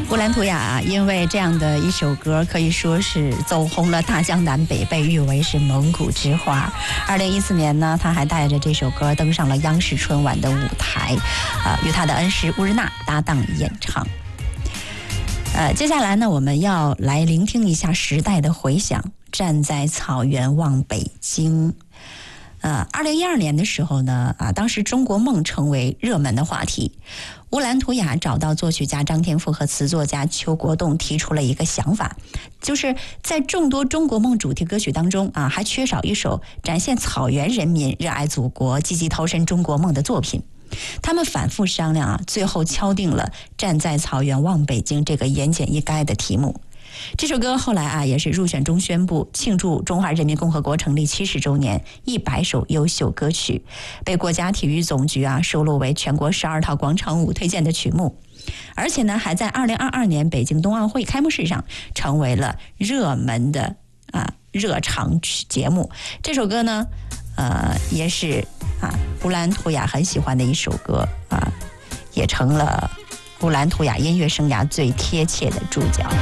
乌兰图雅因为这样的一首歌可以说是走红了大江南北，被誉为是蒙古之花。2014年呢，他还带着这首歌登上了央视春晚的舞台，与他的恩师乌日娜搭档演唱。接下来呢，我们要来聆听一下时代的回响，站在草原望北京。2012年的时候呢，当时中国梦成为热门的话题。乌兰图雅找到作曲家张天赋和词作家邱国栋，提出了一个想法，就是在众多中国梦主题歌曲当中还缺少一首展现草原人民热爱祖国、积极投身中国梦的作品。他们反复商量最后敲定了站在草原望北京这个言简意赅的题目。这首歌后来也是入选中宣部庆祝中华人民共和国成立70周年100首优秀歌曲，被国家体育总局收录为全国12套广场舞推荐的曲目，而且呢还在2022年北京冬奥会开幕式上成为了热门的热场节目。这首歌呢也是乌兰图雅很喜欢的一首歌也成了乌兰图雅音乐生涯最贴切的注脚。